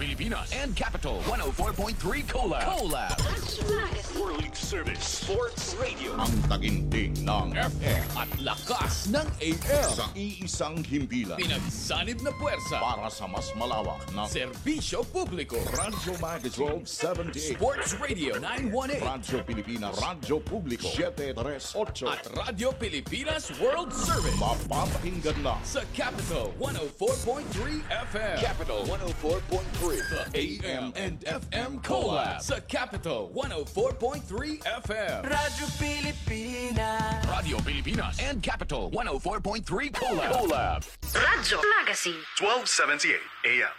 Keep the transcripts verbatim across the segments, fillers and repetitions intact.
Pilipinas and Capital one oh four point three Collab. Collab. World Service Sports Radio. Ang taginting ng F M at lakas ng A M. sa iisang himpilan Pinagsanib na puwersa para sa mas malawak na serbisyo publiko. Radyo Magazine twelve seventy-eight, Sports Radio nine one eight Radyo Pilipinas, Radyo Publiko seven thirty-eight, at Radyo Pilipinas World Service mapapakinggan na sa Capital one oh four point three F M. Capital one oh four point three. The A M and F M Collab sa Capital one oh four point three F M. Radyo Pilipinas. Radio Pilipinas and Capital one oh four point three Collab. Collab. Radyo Magazine twelve seventy-eight A M.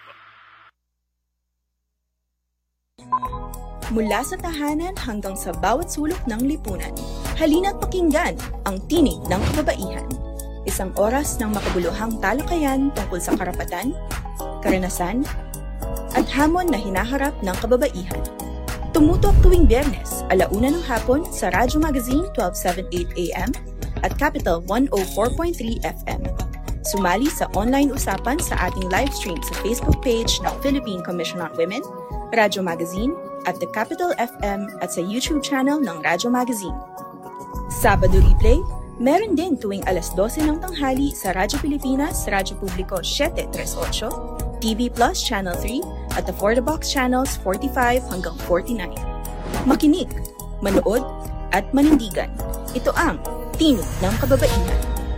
Mula sa tahanan hanggang sa bawat sulok ng lipunan, halina't pakinggan ang tinig ng kababaihan. Isang oras ng makabuluhang talakayan tungkol sa karapatan, karanasan, at hamon na hinaharap ng kababaihan. Tumutok tuwing Biyernes, alauna ng hapon sa Radyo Magazine twelve seventy-eight A M at Capital one oh four point three F M. Sumali sa online usapan sa ating live stream sa Facebook page ng Philippine Commission on Women, Radyo Magazine, at The Capital F M at sa YouTube channel ng Radyo Magazine. Sabado replay, meron din tuwing alas dose ng tanghali sa Radyo Pilipinas, Radyo Publiko seven thirty-eight, T V Plus Channel three, at the For the Box Channels forty-five hanggang forty-nine. Makinig, manood, at manindigan. Ito ang Tinig ng Kababaihan.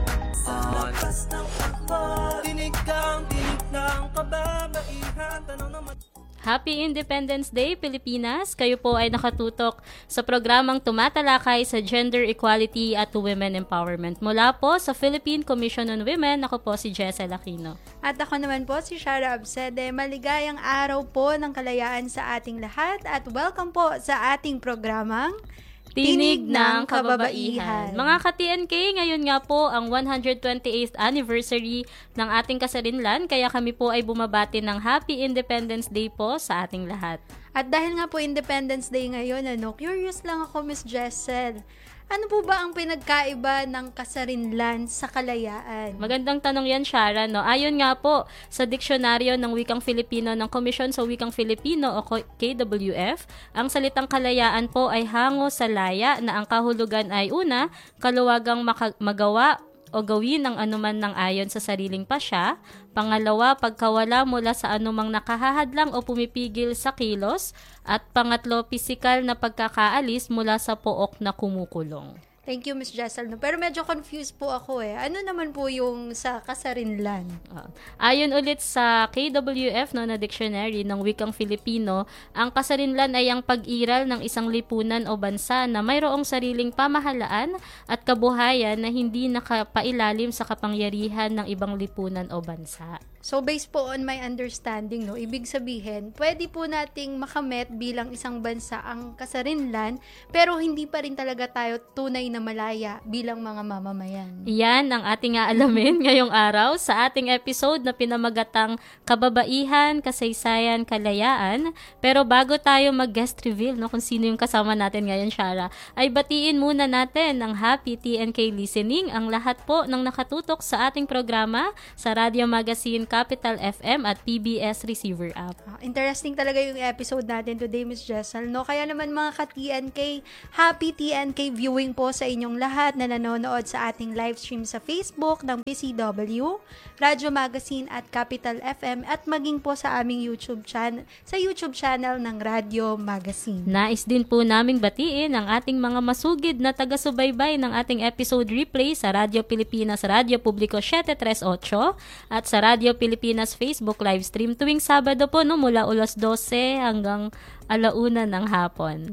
Antas ng akbo, tinig kang tinig ng kababaihan. Tanong naman. Happy Independence Day, Pilipinas! Kayo po ay nakatutok sa programang tumatalakay sa gender equality at women empowerment. Mula po sa Philippine Commission on Women, ako po si Jessel Aquino. At ako naman po si Shara Absede. Maligayang araw po ng kalayaan sa ating lahat at welcome po sa ating programang Tinig ng Kababaihan. Mga ka-T N K, ngayon nga po ang one hundred twenty-eighth anniversary ng ating kasarinlan, kaya kami po ay bumabati ng Happy Independence Day po sa ating lahat. At dahil nga po Independence Day ngayon, ano, curious lang ako, Miss Jessel. Ano po ba ang pinagkaiba ng kasarinlan sa kalayaan? Magandang tanong yan, Shara. No? Ayon nga po sa diksyonaryo ng Wikang Filipino ng Komisyon sa Wikang Filipino o K W F, ang salitang kalayaan po ay hango sa laya na ang kahulugan ay una, kaluwagang maka- magawa o gawin ng anuman ng ayon sa sariling pasya. Pangalawa, pagkawala mula sa anumang nakahahadlang o pumipigil sa kilos. At pangatlo, pisikal na pagkakaalis mula sa pook na kumukulong. Thank you, Miss Jessel. No? Pero medyo confused po ako eh. Ano naman po yung sa kasarinlan? Uh, ayon ulit sa K W F no, na dictionary ng Wikang Filipino, ang kasarinlan ay ang pag-iral ng isang lipunan o bansa na mayroong sariling pamahalaan at kabuhayan na hindi nakapailalim sa kapangyarihan ng ibang lipunan o bansa. So, based po on my understanding, no, ibig sabihin, pwede po nating makamit bilang isang bansa ang kasarinlan, pero hindi pa rin talaga tayo tunay na malaya bilang mga mamamayan. Yan ang ating aalamin ngayong araw sa ating episode na pinamagatang Kababaihan, Kasaysayan, Kalayaan. Pero bago tayo mag-guest reveal no, kung sino yung kasama natin ngayon, Shara, ay batiin muna natin ng happy T N K listening ang lahat po ng nakatutok sa ating programa sa Radio Magazine Capital F M at P B S Receiver App. Uh, interesting talaga yung episode natin today, Miss Jessel. No? Kaya naman mga ka-T N K, happy T N K viewing po sa inyong lahat na nanonood sa ating live stream sa Facebook ng P C W, Radio Magazine at Capital F M at maging po sa aming YouTube channel, sa YouTube channel ng Radio Magazine. Nais din po naming batiin ang ating mga masugid na taga-subaybay ng ating episode replay sa Radio Pilipinas, Radio Publiko seven thirty-eight at sa Radio Pilipinas Facebook live stream tuwing Sabado po no, mula alas dose hanggang alauna ng hapon.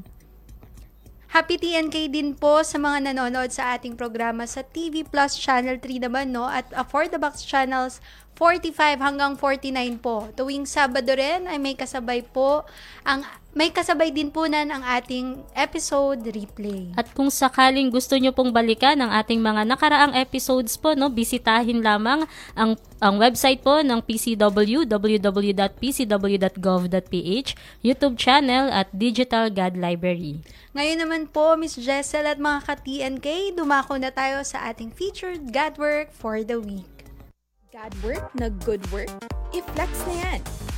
Happy T N K din po sa mga nanonood sa ating programa sa T V Plus Channel three naman no at uh, For the Box Channels forty-five hanggang forty-nine po. Tuwing Sabado rin ay may kasabay po ang may kasabay din po nan ang ating episode replay. At kung sakaling gusto nyo pong balikan ang ating mga nakaraang episodes po, no, bisitahin lamang ang ang website po ng P C W, w w w dot p c w dot gov dot p h, YouTube channel at Digital God Library. Ngayon naman po, Miss Jessel at mga ka-T N K, dumako na tayo sa ating featured God Work for the Week. God work na good work, i-flex na yan. Sa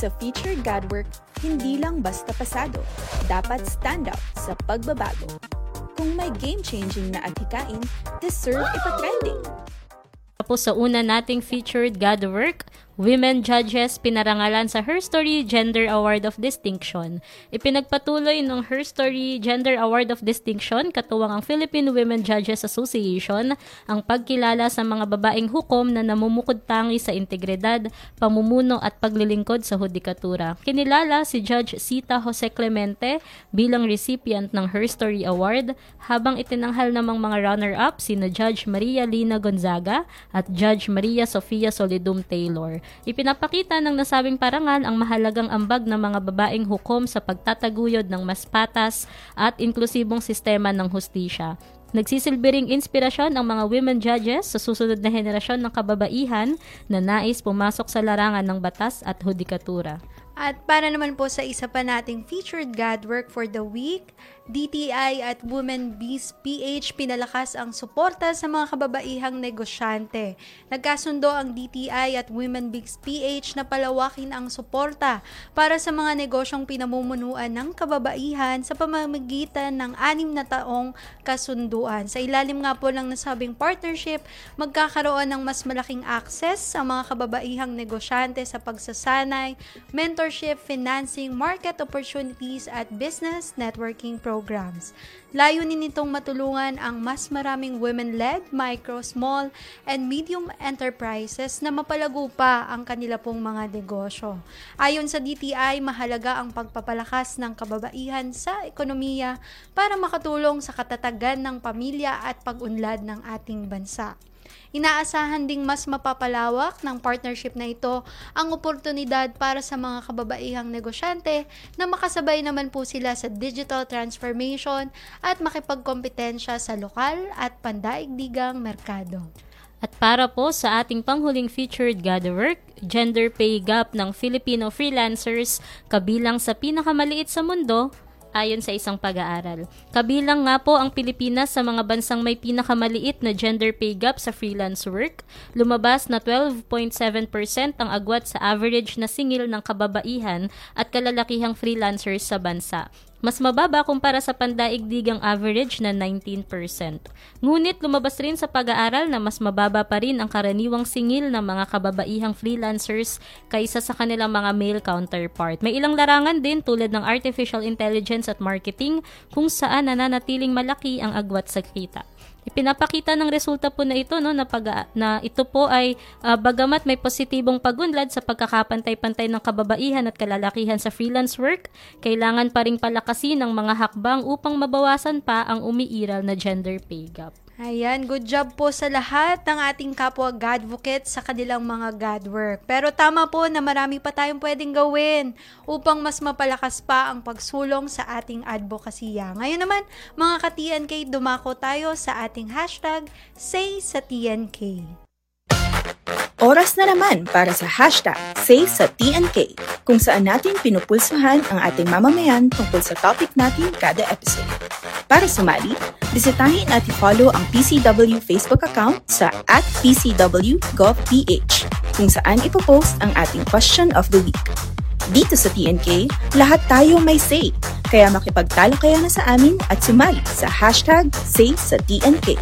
Sa featured Godwork, hindi lang basta pasado, dapat stand out sa pagbabago. Kung may game-changing na adhikain, deserve ipatrending. Tapos sa una nating featured Godwork, Women Judges pinarangalan sa Her Story Gender Award of Distinction. Ipinagpatuloy ng Her Story Gender Award of Distinction katuwang ang Philippine Women Judges Association ang pagkilala sa mga babaeng hukom na namumukod-tangi sa integridad, pamumuno at paglilingkod sa hudikatura. Kinilala si Judge Sita Jose Clemente bilang recipient ng Her Story Award, habang itinanghal namang mga runner-up sina Judge Maria Lina Gonzaga at Judge Maria Sofia Solidum Taylor. Ipinapakita ng nasabing parangal ang mahalagang ambag ng mga babaeng hukom sa pagtataguyod ng mas patas at inklusibong sistema ng hustisya. Nagsisilbi ring inspirasyon ang mga women judges sa susunod na henerasyon ng kababaihan na nais pumasok sa larangan ng batas at hudikatura. At para naman po sa isa pa nating featured Godwork for the week, D T I at Women Biz P H pinalakas ang suporta sa mga kababaihang negosyante. Nagkasundo ang D T I at Women Biz P H na palawakin ang suporta para sa mga negosyong pinamumunuan ng kababaihan sa pamamagitan ng anim na taong kasunduan. Sa ilalim nga po ng nasabing partnership, magkakaroon ng mas malaking access sa mga kababaihang negosyante sa pagsasanay, mentorship, financing, market opportunities at business networking programs. programs. Layunin nitong matulungan ang mas maraming women-led, micro, small, and medium enterprises na mapalago pa ang kanila pong mga negosyo. Ayon sa D T I, mahalaga ang pagpapalakas ng kababaihan sa ekonomiya para makatulong sa katatagan ng pamilya at pag-unlad ng ating bansa. Inaasahan ding mas mapapalawak ng partnership na ito ang oportunidad para sa mga kababaihang negosyante na makasabay naman po sila sa digital transformation at makipagkompetensya sa lokal at pandaigdigang merkado. At para po sa ating panghuling featured Godwork, gender pay gap ng Filipino freelancers kabilang sa pinakamaliit sa mundo, ayon sa isang pag-aaral. Kabilang nga po ang Pilipinas sa mga bansang may pinakamaliit na gender pay gap sa freelance work. Lumabas na twelve point seven percent ang agwat sa average na singil ng kababaihan at kalalakihang freelancers sa bansa. Mas mababa kumpara sa pandaigdigang average na nineteen percent. Ngunit lumabas rin sa pag-aaral na mas mababa pa rin ang karaniwang singil ng mga kababaihang freelancers kaysa sa kanilang mga male counterpart. May ilang larangan din tulad ng artificial intelligence at marketing kung saan nananatiling malaki ang agwat sa kita. Ipinapakita ng resulta po na ito no na pag na ito po ay uh, bagamat may positibong pagunlad sa pagkakapantay-pantay ng kababaihan at kalalakihan sa freelance work, kailangan pa ring palakasin ng mga hakbang upang mabawasan pa ang umiiral na gender pay gap. Ayan, good job po sa lahat ng ating kapwa Godvocates sa kanilang mga Godwork. Pero tama po na marami pa tayong pwedeng gawin upang mas mapalakas pa ang pagsulong sa ating advokasya. Ngayon naman, mga ka-T N K, dumako tayo sa ating hashtag Say sa T N K. Oras na naman para sa hashtag Say sa T N K, kung saan natin pinupulsuhan ang ating mamamayan tungkol sa topic natin kada episode. Para sumali, bisitahin at i-follow ang P C W Facebook account sa at P C W Gov P H, kung saan ipopost ang ating question of the week. Dito sa T N K, lahat tayo may say, kaya makipagtalakaya na sa amin at sumali sa hashtag Say sa T N K.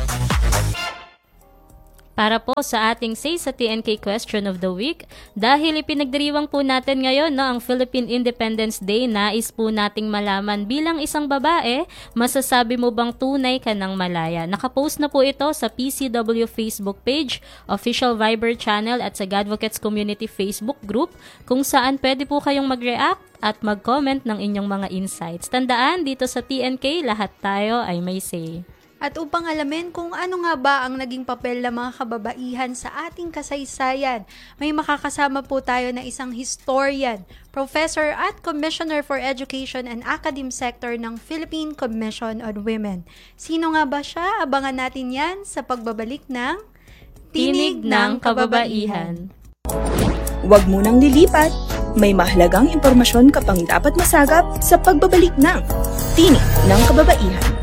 Para po sa ating Say sa T N K question of the week, dahil ipinagdiriwang po natin ngayon no, ang Philippine Independence Day, nais po nating malaman bilang isang babae, masasabi mo bang tunay ka ng malaya? Nakapost na po ito sa P C W Facebook page, official Viber channel at sa Godvocates Community Facebook group, kung saan pwede po kayong mag-react at mag-comment ng inyong mga insights. Tandaan, dito sa T N K, lahat tayo ay may say. At upang alamin kung ano nga ba ang naging papel ng mga kababaihan sa ating kasaysayan, may makakasama po tayo na isang historian, professor at commissioner for education and academe sector ng Philippine Commission on Women. Sino nga ba siya? Abangan natin yan sa pagbabalik ng Tinig ng Kababaihan. Huwag munang lilipat, may mahalagang impormasyon ka pang dapat masagap sa pagbabalik ng Tinig ng Kababaihan.